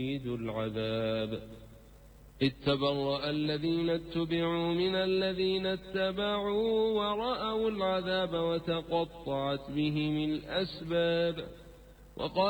العذاب. إذ تبرأ الذين اتبعوا من الذين اتبعوا ورأوا العذاب وتقطعت بهم الأسباب. وقال